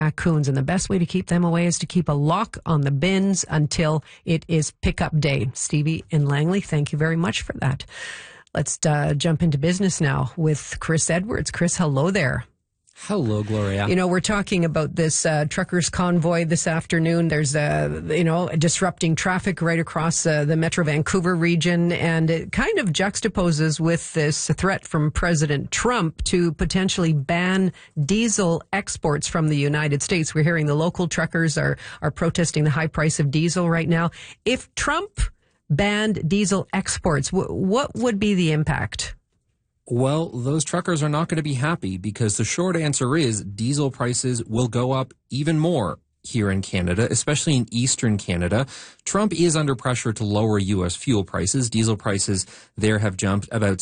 raccoons, and the best way to keep them away is to keep a lock on the bins until it is pickup day. Stevie in Langley, thank you very much for that. Let's jump into business now with Chris Edwards. Chris, hello there. Hello, Gloria. You know, we're talking about this truckers' convoy this afternoon. There's, disrupting traffic right across the Metro Vancouver region, and it kind of juxtaposes with this threat from President Trump to potentially ban diesel exports from the United States. We're hearing the local truckers are protesting the high price of diesel right now. If Trump banned diesel exports, what would be the impact? Well, those truckers are not going to be happy because the short answer is diesel prices will go up even more here in Canada, especially in Eastern Canada. Trump is under pressure to lower U.S. fuel prices. Diesel prices there have jumped about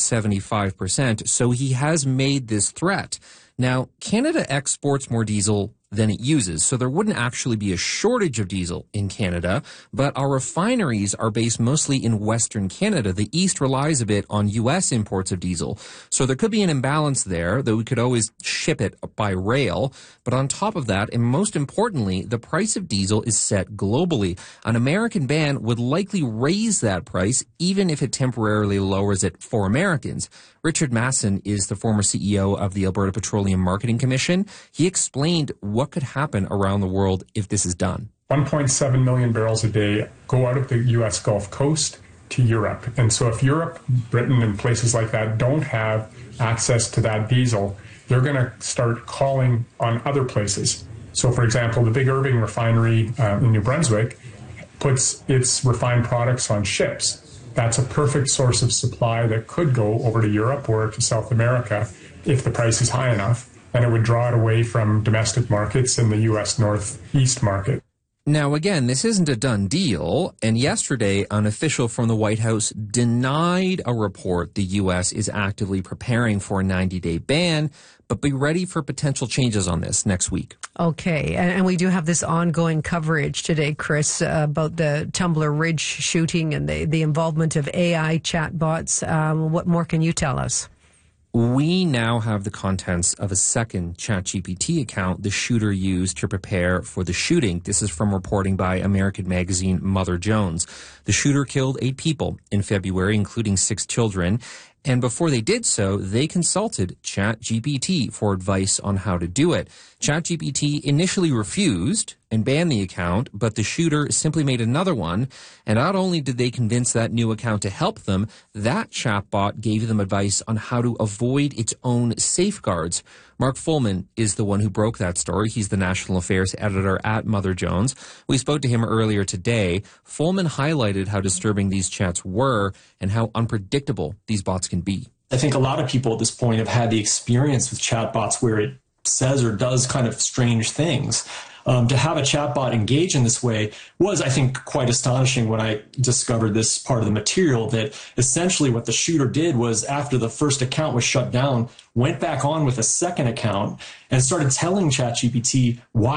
75%, so he has made this threat. Now, Canada exports more diesel than it uses, so there wouldn't actually be a shortage of diesel in Canada, but our refineries are based mostly in Western Canada. The East relies a bit on U.S. imports of diesel, so there could be an imbalance there, though we could always ship it by rail. But on top of that, and most importantly, the price of diesel is set globally. An American ban would likely raise that price, even if it temporarily lowers it for Americans. Richard Masson is the former CEO of the Alberta Petroleum Marketing Commission. He explained what could happen around the world if this is done. 1.7 million barrels a day go out of the U.S. Gulf Coast to Europe. And so if Europe, Britain, and places like that don't have access to that diesel, they're going to start calling on other places. So, for example, the Big Irving refinery in New Brunswick puts its refined products on ships. That's a perfect source of supply that could go over to Europe or to South America if the price is high enough, and it would draw it away from domestic markets in the U.S. Northeast market. Now, again, this isn't a done deal, and yesterday an official from the White House denied a report the U.S. is actively preparing for a 90-day ban, but be ready for potential changes on this next week. Okay, and we do have this ongoing coverage today, Chris, about the Tumbler Ridge shooting and the involvement of AI chatbots. What more can you tell us? We now have the contents of a second ChatGPT account the shooter used to prepare for the shooting. This is from reporting by American magazine Mother Jones. The shooter killed 8 people in February, including 6 children. And before they did so, they consulted ChatGPT for advice on how to do it. ChatGPT initially refused and banned the account, but the shooter simply made another one. And not only did they convince that new account to help them, that chatbot gave them advice on how to avoid its own safeguards. Mark Fullman is the one who broke that story. He's the national affairs editor at Mother Jones. We spoke to him earlier today. Fullman highlighted how disturbing these chats were and how unpredictable these bots can be. I think a lot of people at this point have had the experience with chatbots where it says or does kind of strange things. To have a chatbot engage in this way was, I think, quite astonishing when I discovered this part of the material, that essentially what the shooter did was, after the first account was shut down, went back on with a second account and started telling ChatGPT why